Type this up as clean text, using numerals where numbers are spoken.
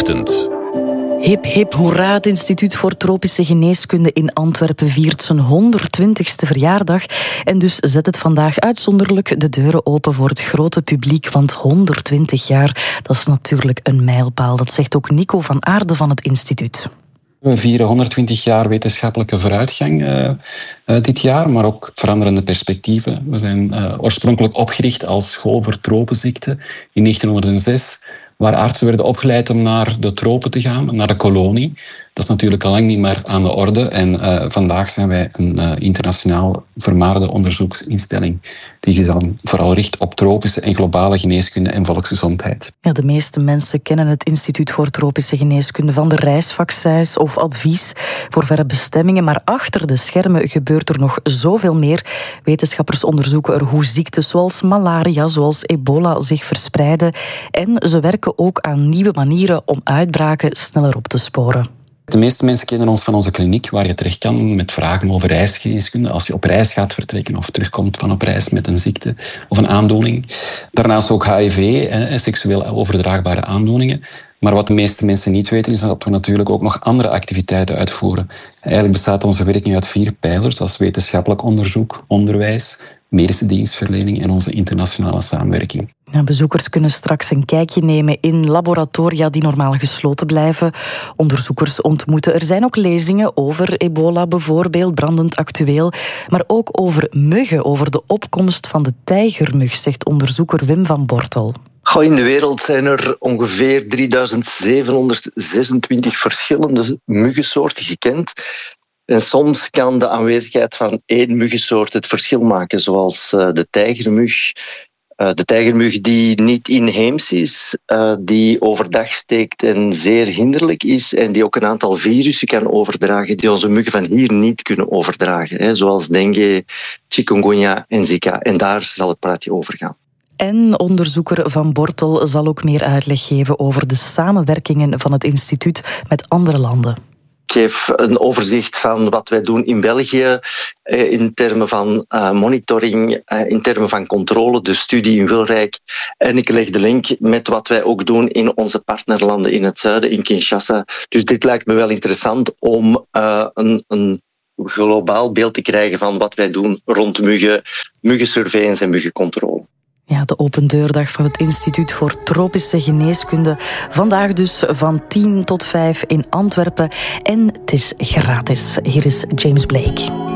Weekochtend. Hip hip hoera, het Instituut voor Tropische Geneeskunde in Antwerpen viert zijn 120ste verjaardag. En dus zet het vandaag uitzonderlijk de deuren open voor het grote publiek. Want 120 jaar, dat is natuurlijk een mijlpaal. Dat zegt ook Nico van Aarde van het instituut. We vieren 120 jaar wetenschappelijke vooruitgang dit jaar, maar ook veranderende perspectieven. We zijn oorspronkelijk opgericht als school voor tropenziekten in 1906, waar artsen werden opgeleid om naar de tropen te gaan, naar de kolonie. Dat is natuurlijk al lang niet meer aan de orde. En vandaag zijn wij een internationaal vermaarde onderzoeksinstelling die zich dan vooral richt op tropische en globale geneeskunde en volksgezondheid. Ja, de meeste mensen kennen het Instituut voor Tropische Geneeskunde van de reisvaccins of advies voor verre bestemmingen. Maar achter de schermen gebeurt er nog zoveel meer. Wetenschappers onderzoeken er hoe ziektes zoals malaria, zoals ebola zich verspreiden. En ze werken ook aan nieuwe manieren om uitbraken sneller op te sporen. De meeste mensen kennen ons van onze kliniek, waar je terecht kan met vragen over reisgeneeskunde. Als je op reis gaat vertrekken of terugkomt van op reis met een ziekte of een aandoening. Daarnaast ook HIV, seksueel overdraagbare aandoeningen. Maar wat de meeste mensen niet weten, is dat we natuurlijk ook nog andere activiteiten uitvoeren. Eigenlijk bestaat onze werking uit 4 pijlers. Dat is wetenschappelijk onderzoek, onderwijs, medische dienstverlening en onze internationale samenwerking. Ja, bezoekers kunnen straks een kijkje nemen in laboratoria die normaal gesloten blijven. Onderzoekers ontmoeten. Er zijn ook lezingen over ebola bijvoorbeeld, brandend actueel. Maar ook over muggen, over de opkomst van de tijgermug, zegt onderzoeker Wim van Bortel. In de wereld zijn er ongeveer 3726 verschillende muggensoorten gekend. En soms kan de aanwezigheid van 1 muggensoort het verschil maken, zoals de tijgermug. De tijgermug die niet inheems is, die overdag steekt en zeer hinderlijk is en die ook een aantal virussen kan overdragen die onze muggen van hier niet kunnen overdragen, zoals dengue, chikungunya en Zika. En daar zal het praatje over gaan. En onderzoeker Van Bortel zal ook meer uitleg geven over de samenwerkingen van het instituut met andere landen. Ik geef een overzicht van wat wij doen in België in termen van monitoring, in termen van controle, de studie in Wilrijk. En ik leg de link met wat wij ook doen in onze partnerlanden in het zuiden, in Kinshasa. Dus dit lijkt me wel interessant om een globaal beeld te krijgen van wat wij doen rond muggen, muggensurveillance en muggencontrole. Ja, de open deurdag van het Instituut voor Tropische Geneeskunde. Vandaag dus van 10 tot 5 in Antwerpen. En het is gratis. Hier is James Blake.